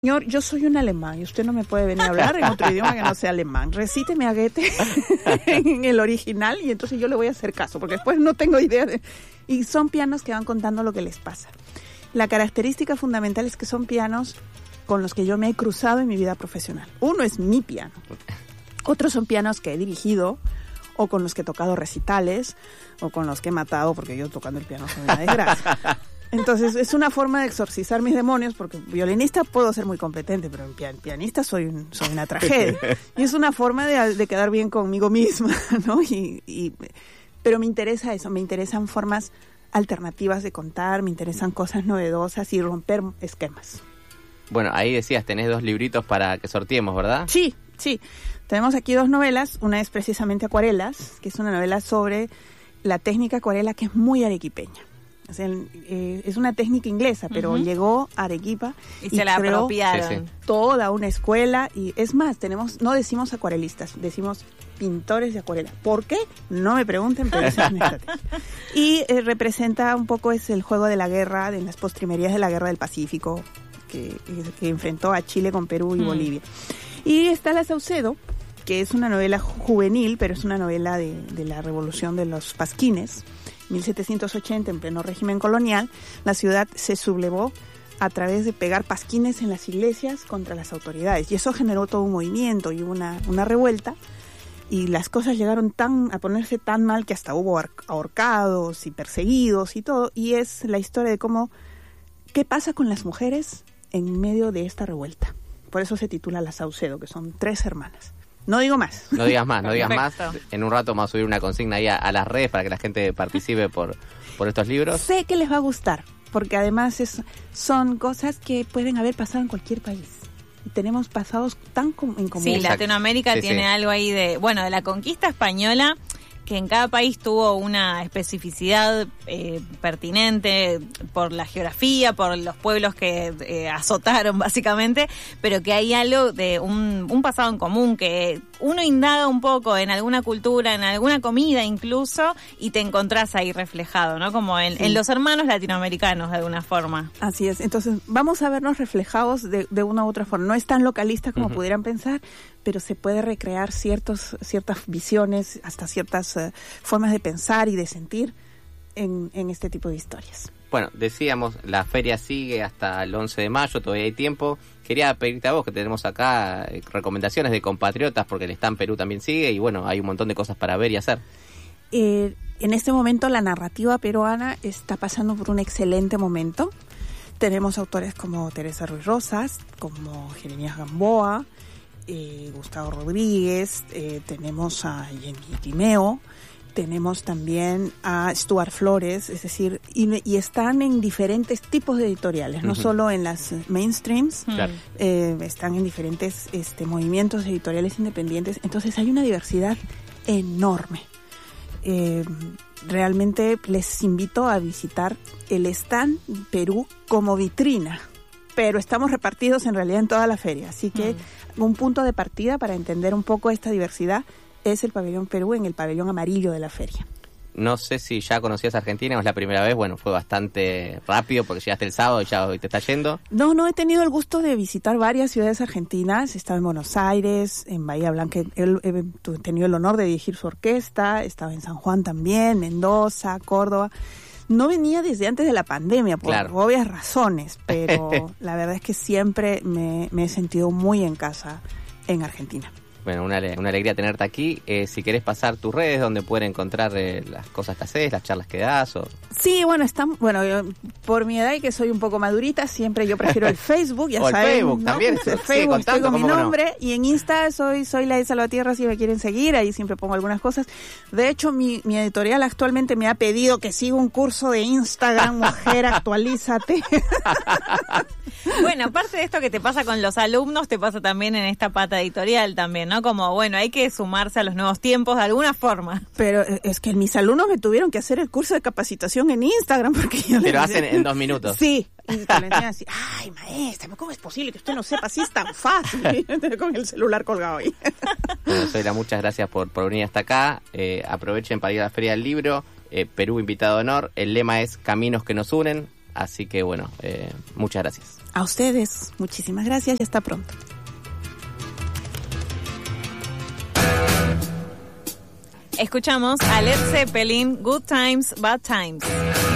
Señor, yo soy un alemán y usted no me puede venir a hablar en otro idioma que no sea alemán. Recíteme a Goethe en el original y entonces yo le voy a hacer caso, porque después no tengo idea de... Y son pianos que van contando lo que les pasa. La característica fundamental es que son pianos con los que yo me he cruzado en mi vida profesional. Uno es mi piano. Otros son pianos que he dirigido o con los que he tocado recitales o con los que he matado, porque yo tocando el piano soy una desgracia. Entonces es una forma de exorcizar mis demonios, porque violinista puedo ser muy competente, pero pianista soy una tragedia. Y es una forma de quedar bien conmigo misma, ¿no? Pero me interesa eso, me interesan formas alternativas de contar, me interesan cosas novedosas y romper esquemas. Bueno, ahí decías, tenés 2 libritos para que sorteemos, ¿verdad? Sí. Tenemos aquí 2 novelas, una es precisamente Acuarelas, que es una novela sobre la técnica acuarela que es muy arequipeña. O sea, es una técnica inglesa, pero llegó a Arequipa y se la apropiaron. Toda una escuela. Y es más, no decimos acuarelistas, decimos pintores de acuarela. ¿Por qué? No me pregunten, pero esa es mi estrategia. Y representa un poco es el juego de la guerra, de las postrimerías de la guerra del Pacífico, que enfrentó a Chile con Perú y Bolivia. Y está La Saucedo, que es una novela juvenil, pero es una novela de la revolución de los pasquines. 1780, en pleno régimen colonial, la ciudad se sublevó a través de pegar pasquines en las iglesias contra las autoridades. Y eso generó todo un movimiento y una revuelta. Y las cosas llegaron a ponerse tan mal que hasta hubo ahorcados y perseguidos y todo. Y es la historia de qué pasa con las mujeres en medio de esta revuelta. Por eso se titula La Saucedo, que son 3 hermanas. No digo más. No digas más. En un rato vamos a subir una consigna ahí a las redes para que la gente participe por estos libros. Sé que les va a gustar, porque además son cosas que pueden haber pasado en cualquier país. Y tenemos pasados tan en común. Sí, Latinoamérica tiene algo ahí de la conquista española, que en cada país tuvo una especificidad pertinente por la geografía, por los pueblos que azotaron básicamente, pero que hay algo de un pasado en común, que uno indaga un poco en alguna cultura, en alguna comida incluso, y te encontrás ahí reflejado, ¿no? Como en los hermanos latinoamericanos de alguna forma. Así es, entonces vamos a vernos reflejados de una u otra forma. No es tan localista como pudieran pensar, pero se puede recrear ciertas visiones, hasta ciertas formas de pensar y de sentir en este tipo de historias. Bueno, decíamos, la feria sigue hasta el 11 de mayo, todavía hay tiempo. Quería pedirte a vos, que tenemos acá recomendaciones de compatriotas, porque el Stand Perú también sigue, y bueno, hay un montón de cosas para ver y hacer. En este momento la narrativa peruana está pasando por un excelente momento. Tenemos autores como Teresa Ruiz Rosas, como Jeremías Gamboa, Gustavo Rodríguez, tenemos a Jenny Timeo, tenemos también a Stuart Flores, es decir, y están en diferentes tipos de editoriales, no solo en las mainstreams, están en diferentes movimientos editoriales independientes, entonces hay una diversidad enorme. Realmente les invito a visitar el Stand Perú como vitrina, pero estamos repartidos en realidad en toda la feria, así que un punto de partida para entender un poco esta diversidad es el Pabellón Perú, en el pabellón amarillo de la feria. No sé si ya conocías Argentina o es la primera vez. Bueno, fue bastante rápido porque llegaste el sábado y ya hoy te está yendo. No, he tenido el gusto de visitar varias ciudades argentinas. He estado en Buenos Aires, en Bahía Blanca, he tenido el honor de dirigir su orquesta, he estado en San Juan también, Mendoza, Córdoba. No venía desde antes de la pandemia por obvias razones, pero la verdad es que siempre me he sentido muy en casa en Argentina. Bueno, una alegría tenerte aquí. Si querés pasar tus redes, donde pueden encontrar las cosas que haces, las charlas que das. Sí, yo, por mi edad y que soy un poco madurita, siempre yo prefiero el Facebook, ya saben. El Facebook, ¿no? También. El Facebook, estoy con mi nombre, y en Insta soy la de Salvatierra, si me quieren seguir, ahí siempre pongo algunas cosas. De hecho, mi editorial actualmente me ha pedido que siga un curso de Instagram, mujer, actualízate. Bueno, aparte de esto que te pasa con los alumnos, te pasa también en esta pata editorial también, ¿no? Como, hay que sumarse a los nuevos tiempos de alguna forma. Pero es que mis alumnos me tuvieron que hacer el curso de capacitación en Instagram porque yo Pero hacen en 2 minutos. Sí. Y te lo enseñan así, ay, maestra, ¿cómo es posible que usted no sepa si es tan fácil? Con el celular colgado ahí. Bueno, Zoila, muchas gracias por venir hasta acá. Aprovechen para ir a la Feria del Libro. Perú, invitado de honor. El lema es Caminos que nos unen. Así que bueno, muchas gracias. A ustedes, muchísimas gracias y hasta pronto. Escuchamos a Led Zeppelin, Good Times, Bad Times.